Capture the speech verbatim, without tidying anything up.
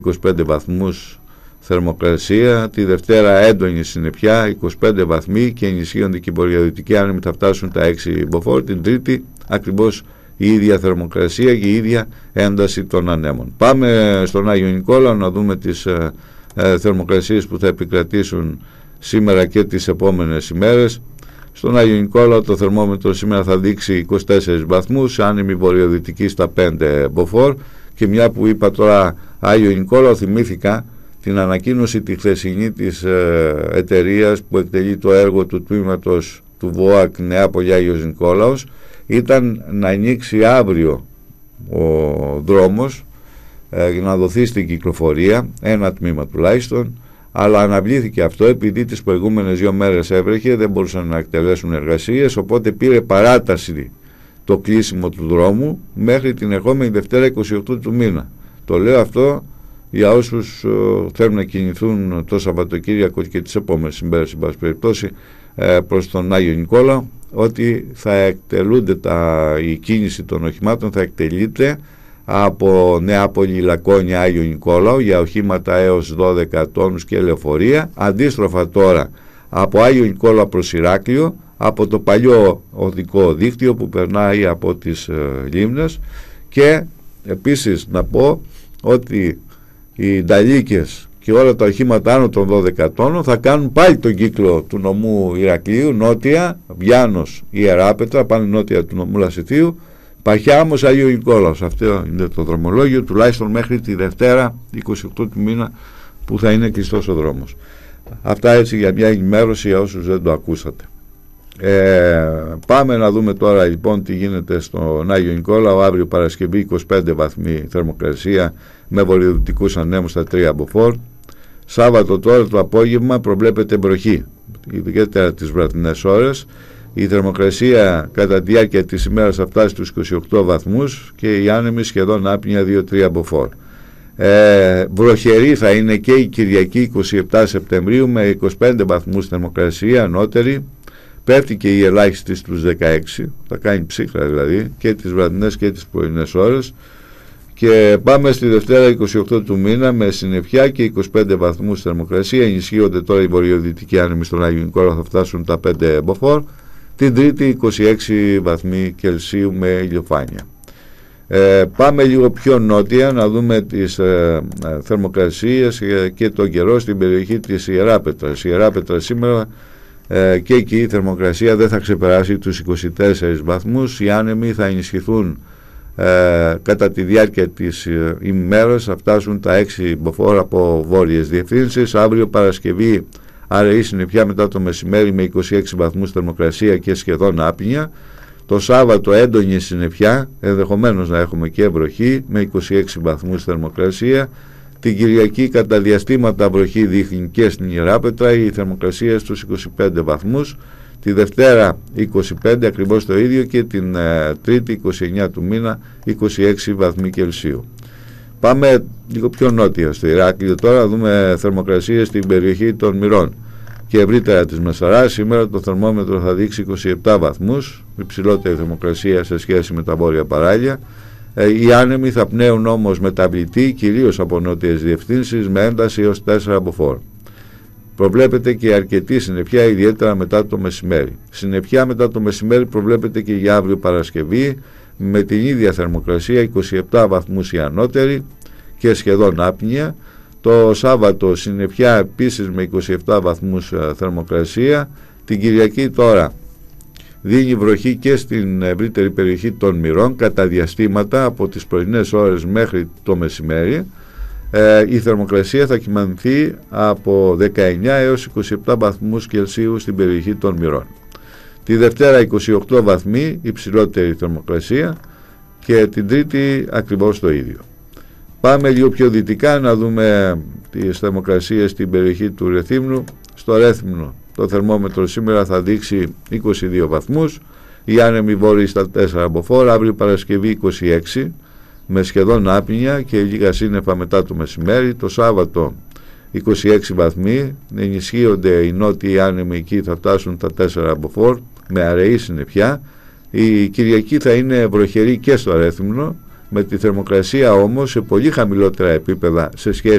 είκοσι πέντε βαθμούς θερμοκρασία. Τη Δευτέρα έντονη συννεφιά, είκοσι πέντε βαθμοί και ενισχύονται και οι βορειοδυτικοί άνεμοι, θα φτάσουν τα έξι μποφόρ. Την Τρίτη ακριβώς η ίδια θερμοκρασία και η ίδια ένταση των ανέμων. Πάμε στον Άγιο Νικόλαο να δούμε τις ε, ε, θερμοκρασίες που θα επικρατήσουν σήμερα και τις επόμενες ημέρες. Στον Άγιο Νικόλαο το θερμόμετρο σήμερα θα δείξει είκοσι τέσσερις βαθμούς, άνεμη βορειοδυτική στα πέντε μποφόρ. Και μια που είπα τώρα Άγιο Νικόλαο, θυμήθηκα την ανακοίνωση τη χθεσινή της ε, εταιρείας που εκτελεί το έργο του τμήματος του ΒΟΑΚ Νεάπολη Άγιος Νικόλαος. Ήταν να ανοίξει αύριο ο δρόμος ε, για να δοθεί στην κυκλοφορία, ένα τμήμα τουλάχιστον, αλλά αναβλήθηκε αυτό επειδή τις προηγούμενες δύο μέρες έβρεχε, δεν μπορούσαν να εκτελέσουν εργασίες, οπότε πήρε παράταση το κλείσιμο του δρόμου μέχρι την ερχόμενη Δευτέρα είκοσι οκτώ του μήνα. Το λέω αυτό για όσους uh, θέλουν να κινηθούν το Σαββατοκύριακο και τις επόμενες ημέρες, εν πάση περιπτώσει, uh, προς τον Άγιο Νικόλαο, ότι θα εκτελούνται τα, η κίνηση των οχημάτων θα εκτελείται από Νεάπολη, Λακώνια, Άγιο Νικόλαο για οχήματα έως δώδεκα τόνους και λεωφορεία. Αντίστροφα τώρα από Άγιο Νικόλαο προς Ηράκλειο, από το παλιό οδικό δίκτυο που περνάει από τις uh, λίμνες. Και επίσης να πω ότι οι νταλίκες και όλα τα οχήματα άνω των δώδεκα τόνων θα κάνουν πάλι τον κύκλο του νομού Ηρακλείου, νότια, Βιάνος, Ιεράπετρα, πάνε νότια του νομού Λασιθίου, Παχιά όμως Άγιο Νικόλαος. Αυτό είναι το δρομολόγιο, τουλάχιστον μέχρι τη Δευτέρα είκοσι οκτώ του μήνα που θα είναι κλειστός ο δρόμος. Αυτά έτσι για μια ενημέρωση για όσους δεν το ακούσατε. Ε, πάμε να δούμε τώρα λοιπόν τι γίνεται στον Άγιο Νικόλαο. Αύριο Παρασκευή είκοσι πέντε βαθμοί θερμοκρασία με βορειοδυτικούς ανέμους στα τρία μποφόρ. Σάββατο τώρα το απόγευμα προβλέπεται βροχή, ιδιαίτερα τις βραδινές ώρες. Η θερμοκρασία κατά τη διάρκεια της ημέρας θα φτάσει στους είκοσι οκτώ βαθμούς και οι άνεμοι σχεδόν άπνοια δύο τρία μποφόρ. Ε, βροχερή θα είναι και η Κυριακή είκοσι επτά Σεπτεμβρίου με είκοσι πέντε βαθμούς θερμοκρασία ανώτερη. Πέφτει και η ελάχιστη στους δεκαέξι, θα κάνει ψύχρα δηλαδή και τις βραδινές και τις πρωινές ώρες. Και πάμε στη Δευτέρα είκοσι οκτώ του μήνα με συννεφιά και είκοσι πέντε βαθμούς θερμοκρασία. Ενισχύονται τώρα οι βορειοδυτικοί άνεμοι στον Άγιο Νικόλαο, θα φτάσουν τα πέντε μποφόρ. Την Τρίτη είκοσι έξι βαθμοί Κελσίου με ηλιοφάνεια. Ε, πάμε λίγο πιο νότια να δούμε τις ε, ε, θερμοκρασίες και τον καιρό στην περιοχή της Ιεράπετρας. Η Ιεράπετρα σήμερα ε, και εκεί η θερμοκρασία δεν θα ξεπεράσει τους είκοσι τέσσερις βαθμούς. Οι άνεμοι θα ενισχυθούν ε, κατά τη διάρκεια της ε, ημέρας, θα φτάσουν τα έξι μποφόρ από βόρειες διευθύνσεις. Αύριο Παρασκευή αραιή συννεφιά μετά το μεσημέρι με είκοσι έξι βαθμούς θερμοκρασία και σχεδόν άπνοια. Το Σάββατο έντονη συννεφιά, ενδεχομένως να έχουμε και βροχή με είκοσι έξι βαθμούς θερμοκρασία. Την Κυριακή κατά διαστήματα βροχή δείχνει και στην Ιεράπετρα, η θερμοκρασία στους είκοσι πέντε βαθμούς. Τη Δευτέρα είκοσι πέντε ακριβώς το ίδιο και την ε, Τρίτη είκοσι εννέα του μήνα είκοσι έξι βαθμοί Κελσίου. Πάμε λίγο πιο νότια στο Ηράκλειο τώρα, να δούμε θερμοκρασίες στην περιοχή των Μυρών και ευρύτερα της Μεσαράς. Σήμερα το θερμόμετρο θα δείξει είκοσι επτά βαθμούς, υψηλότερη θερμοκρασία σε σχέση με τα βόρεια παράλια. Ε, οι άνεμοι θα πνέουν όμως μεταβλητή, κυρίως από νότιες διευθύνσεις, με ένταση έως τέσσερα μποφόρ. Προβλέπεται και αρκετή συννεφιά, ιδιαίτερα μετά το μεσημέρι. Συννεφιά μετά το μεσημέρι προβλέπεται και για αύριο Παρασκευή, με την ίδια θερμοκρασία, είκοσι επτά βαθμούς η ανώτερη και σχεδόν άπνοια. Το Σάββατο συννεφιά επίσης με είκοσι επτά βαθμούς θερμοκρασία. Την Κυριακή τώρα δίνει βροχή και στην ευρύτερη περιοχή των Μυρών κατά διαστήματα από τις πρωινές ώρες μέχρι το μεσημέρι. Ε, η θερμοκρασία θα κυμανθεί από δεκαεννέα έως είκοσι επτά βαθμούς Κελσίου στην περιοχή των Μυρών. Τη Δευτέρα είκοσι οκτώ βαθμοί, υψηλότερη θερμοκρασία, και την Τρίτη ακριβώς το ίδιο. Πάμε λίγο πιο δυτικά να δούμε τις θερμοκρασίες στην περιοχή του Ρεθύμνου. Στο Ρέθυμνο το θερμόμετρο σήμερα θα δείξει είκοσι δύο βαθμούς, οι άνεμοι βόρειοι στα τέσσερα μποφόρ. Αύριο Παρασκευή είκοσι έξι με σχεδόν άπνοια και λίγα σύννεφα μετά το μεσημέρι. Το Σάββατο είκοσι έξι βαθμοί, ενισχύονται οι νότιοι άνεμοι, εκεί θα φτάσουν τα τέσσερα μποφόρ με αραιή συννεφιά. Η Κυριακή θα είναι βροχερή και στο Ρέθυμνο με τη θερμοκρασία όμως σε πολύ χαμηλότερα επίπεδα σε σχέση